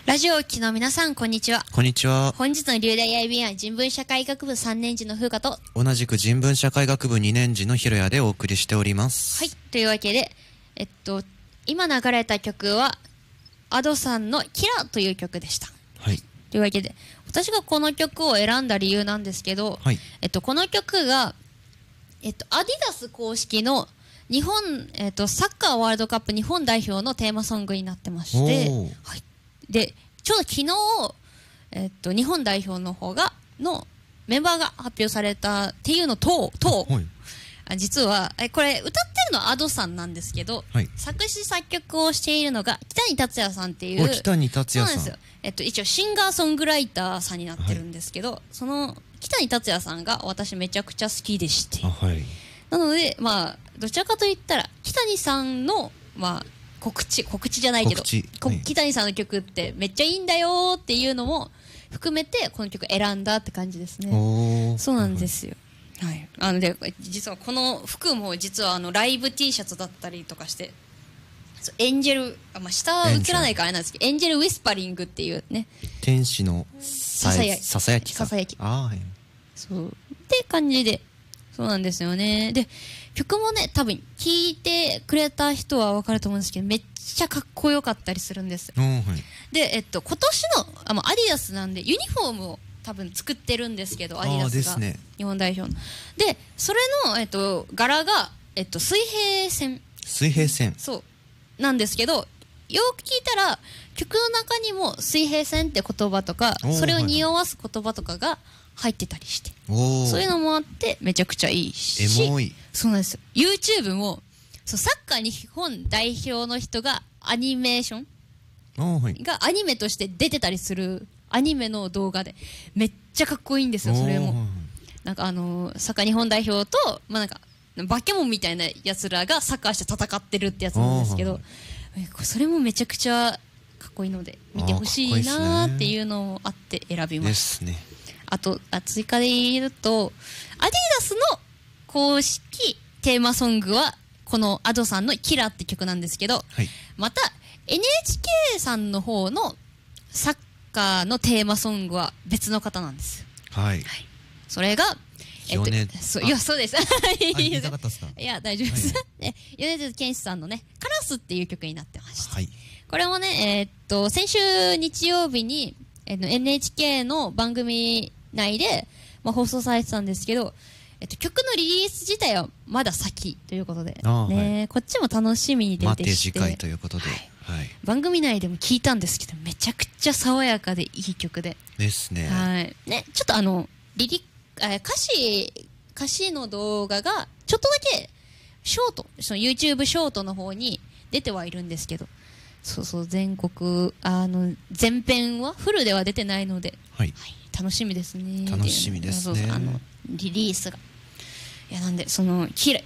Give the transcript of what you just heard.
ラジオを聴きの皆さん、こんにちは。 こんにちは。 本日の流大 IB は人文社会学部3年次の風花と同じく人文社会学部2年次のひろやでお送りしております。 はい、というわけで、今流れた曲は Ado さんのキラという曲でした。 はい。 というわけで、私がこの曲を選んだ理由なんですけど、 はい。 この曲が、アディダス公式の日本、サッカーワールドカップ日本代表のテーマソングになってまして、はい。で、ちょうど昨日、日本代表の方のメンバーが発表されたっていうのと、実は、これ歌ってるのは Ado さんなんですけど、 はい、 作詞作曲をしているのが北谷達也さんっていう。 北谷達也さん。 そうなんですよ。一応シンガーソングライターさんになってるんですけど、はい、その北谷達也さんが私めちゃくちゃ好きでして。 はい、 なので、まあ、どちらかといったら、北谷さんの、まあ、告知じゃないけど、はい、北谷さんの曲ってめっちゃいいんだよっていうのも含めて、この曲選んだって感じですね。そうなんですよ。はい。で、実はこの服も実はライブ T シャツだったりとかして、エンジェル、まあ、下は映らないからあれなんですけど、エンジェルウィスパリングっていうね。 天使のささやき。 はい。そう。って感じで、そうなんですよね。で、曲もね、多分聴いてくれた人は分かると思うんですけど、めっちゃかっこよかったりするんです。 はい、 で、今年のアディダスなんでユニフォームを多分作ってるんですけど、アディダスが、ね、日本代表の。で、それの、柄が、水平線。 水平線。 そう。なんですけど、よく聞いたら、曲の中にも水平線って言葉とか、それを匂わす言葉とかが入ってたりして。そういうのもあって、めちゃくちゃいいし。 エモい。 そうなんですよ。YouTube も、サッカー日本代表の人がアニメーションがアニメとして出てたりするアニメの動画で、めっちゃかっこいいんですよ、それも。なんかサッカー日本代表と、まあなんか、バケモンみたいなやつらがサッカーして戦ってるってやつなんですけど、それもめちゃくちゃかっこいいので、見てほしいなーっていうのもあって選びました。ですね。あと、追加で言うと、アディダスの公式テーマソングは、この Ado さんのキラって曲なんですけど、はい、また NHK さんの方のサッカーのテーマソングは別の方なんです。 はい。はい、 それが、 いや、 そうです。 言いたかったですか？ いや、大丈夫です。米津玄師さんのね、カラスっていう曲になってました。はい、これもね、先週日曜日に、NHK の番組内で、まあ、放送されてたんですけど、曲のリリース自体はまだ先ということで、ね、はい、こっちも楽しみに出てきて、 待って次回ということで、 はい、番組内でも聞いたんですけど、めちゃくちゃ爽やかでいい曲で。 ですね。 はい。ね、ちょっと歌詞の動画がちょっとだけショート、その YouTube ショートの方に出てはいるんですけど、そうそう、全国全編はフルでは出てないので、はい、はい、楽しみですね。 楽しみですね。 リリースが。いや、なんで、その、キ